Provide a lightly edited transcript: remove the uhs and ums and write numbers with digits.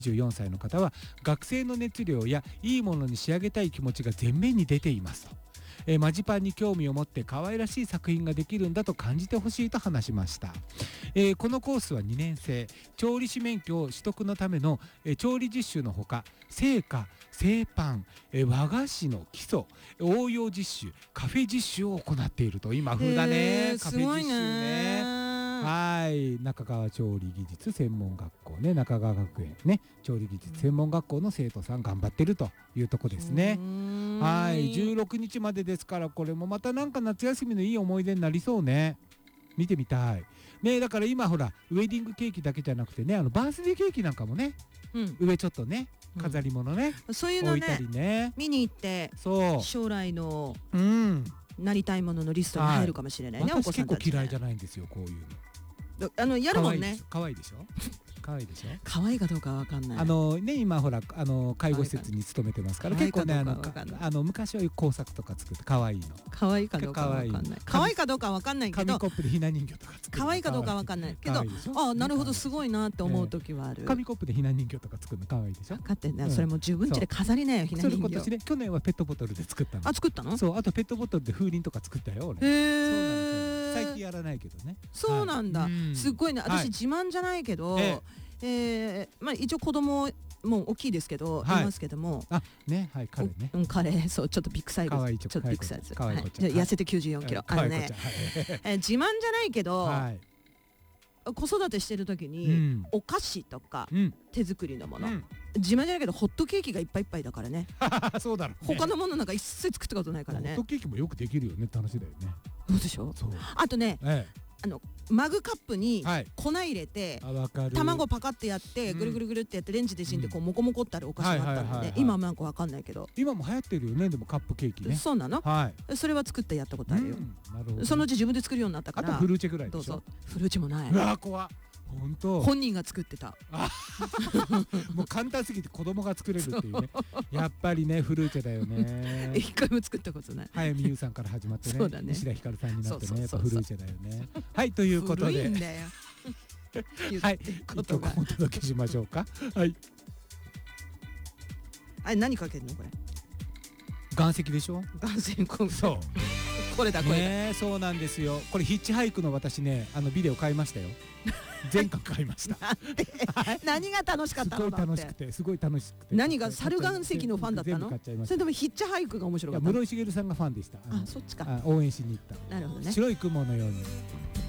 14歳の方は学生の熱量やいいものに仕上げたい気持ちが前面に出ていますと。マジパンに興味を持って可愛らしい作品ができるんだと感じてほしいと話しました。このコースは2年生、調理師免許取得のための、調理実習のほか製菓、製パン、和菓子の基礎、応用実習、カフェ実習を行っていると。今風だね、カフェ実習ね。はい、中川調理技術専門学校ね、中川学園ね、調理技術専門学校の生徒さん頑張ってるというとこですね。はい、16日までですから、これもまたなんか夏休みのいい思い出になりそうね。見てみたいね。だから今ほらウェディングケーキだけじゃなくてね、バースデーケーキなんかもね、上ちょっとね飾り物ね、 そういうの置いたりね、 見に行って将来のなりたいもののリストに入るかもしれないね。 私結構嫌いじゃないんですよ、こういうの。やるもんね。 可愛いでしょ。可愛いでしょ。 可愛いかどうかわかんない。 ね、今ほら介護施設に勤めてますから、結構ね昔は工作とか作って可愛いの。 可愛いかどうかわかんない。可愛いかどうかわかんないけど、 紙コップでひな人形とか作って可愛いかどうかわかんないけど、あ、なるほど、すごいなって思う時はある。 紙コップでひな人形とか作るの可愛いでしょ。 分かってんだ。それも自分家で飾りなよ、ひな人形。 今年ね、去年はペットボトルで作ったの。 あ、作ったの？ そう、あとペットボトルで風鈴とか作ったよ、俺。最近やらないけどね。 そうなんだ。すごいね。私自慢じゃないけど、まあ一応子供もう大きいですけど、いますけども、 ね、はい、彼ね、 彼、そう、ちょっとビッグサイズ、ちょっとビッグサイズ、痩せて94キロ、ね、自慢じゃないけど、子育てしてる時にお菓子とか手作りのもの、自慢じゃないけどホットケーキがいっぱいいっぱいだからね。 そうだろうね。 他のものなんか一切作ったことないからね。 ホットケーキもよくできるよね、楽しいだよね。 そうでしょ。あとね、マグカップに粉入れて卵パカってやってぐるぐるぐるってやってレンジでチンでこうモコモコってあるお菓子があったので、今なんかわかんないけど、 今も流行ってるよね。でもカップケーキね。 そうなの。それは作ってやったことあるよ。そのうち自分で作るようになったから。 あとフルーチェぐらいでしょ。 どうぞ。フルーチェもない。 うわ、怖っ。本当。 本人が作ってた。 もう簡単すぎて子供が作れるっていうね。やっぱりね、フルーチェだよね。 一回も作ったことない。 早見優さんから始まってね、西田ひかるさんになってね、やっぱフルーチェだよね。はい、ということで、はい、一曲お届けしましょうか。はい。 あれ何かけるのこれ？ 岩石でしょ。 岩石。 そう。 これだこれだ。 ね、そうなんですよ。これヒッチハイクの私ね、ビデオ買いましたよ。全巻買いました。 何が楽しかったの？ すごい楽しくて、すごい楽しくて。 何が猿岩石のファンだったの？それともヒッチハイクが面白かった？ 室井茂さんがファンでした。 あ、そっちか。 応援しに行った。 なるほどね。 白い雲のように。